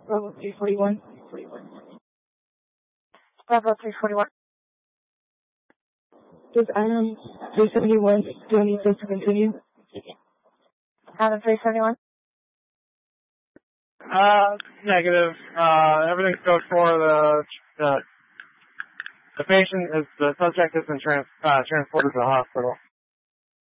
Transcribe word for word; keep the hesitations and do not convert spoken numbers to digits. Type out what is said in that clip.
Bravo three forty-one. Bravo three forty-one. Does Adam three seventy-one still need us to continue? Adam three seventy-one. Uh, negative. Uh, everything's good for the, the, the patient is, the subject has been trans, uh, transported to the hospital.